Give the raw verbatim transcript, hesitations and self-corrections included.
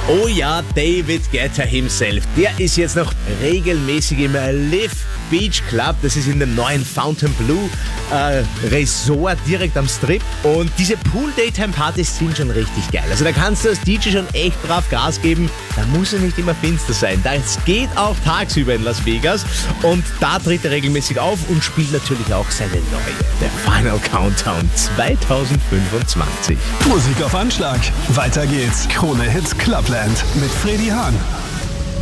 Oh ja, David Guetta himself. Der ist jetzt noch regelmäßig im Live Beach Club. Das ist in dem neuen Fountain Blue äh, Resort direkt am Strip. Und diese Pool-Daytime-Partys sind schon richtig geil. Also da kannst du als D J schon echt brav Gas geben. Da muss es nicht immer finster sein. Das geht auch tagsüber in Las Vegas. Und da tritt er regelmäßig auf und spielt natürlich auch seine neue. Der Final Countdown zwanzig fünfundzwanzig. Musik auf Anschlag. Weiter geht's. Krone Hits Clubland mit Freddy Hahn.